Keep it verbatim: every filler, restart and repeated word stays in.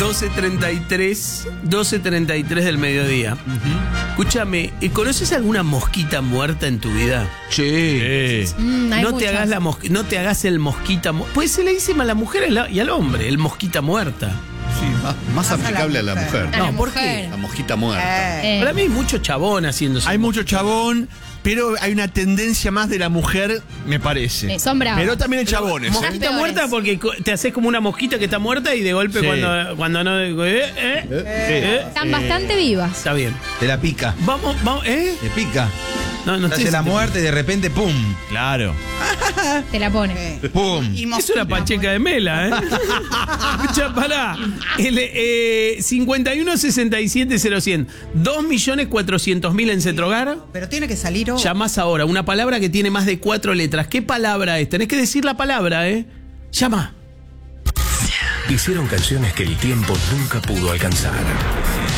doce treinta y tres, doce treinta y tres del mediodía. Uh-huh. Escúchame, ¿conoces alguna mosquita muerta en tu vida? Sí. Mm, no, te hagas la mos- no te hagas el mosquita muerta. Pues se le dice a la mujer y al hombre, el mosquita muerta. Sí, más, más aplicable a la mujer. A No, la ¿por mujer. qué? La mosquita muerta. Eh. Para mí hay mucho chabón haciéndose. Hay mucho chabón, pero hay una tendencia más de la mujer, me parece. Eh, son bravos. Pero también hay chabones. ¿eh? Mosquita Peores. muerta porque co- te haces como una mosquita que está muerta y de golpe Sí. cuando, cuando no... Eh, eh, eh, Están bastante vivas. Está bien. Te la pica. Vamos, vamos, ¿eh? Te pica. No, no Te sé hace si la te- muerte y de repente, ¡pum! Claro. Te la pone. ¡Pum! Y Es mosquita, una pacheca de mela, ¿eh? Escucha, pará. El eh, cincuenta y uno sesenta y siete cero cien. dos millones cuatrocientos mil en Cetrogar. Pero tiene que salir hoy. Llamás ahora. Una palabra que tiene más de cuatro letras. ¿Qué palabra es? Tenés que decir la palabra, ¿eh? Llama. Hicieron canciones que el tiempo nunca pudo alcanzar.